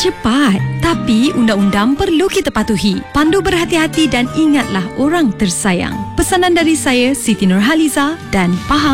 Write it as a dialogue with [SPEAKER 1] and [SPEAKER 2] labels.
[SPEAKER 1] cepat. Tapi undang-undang perlu kita patuhi. Pandu berhati-hati dan ingatlah orang tersayang. Pesanan dari saya, Siti Nurhaliza dan Faham.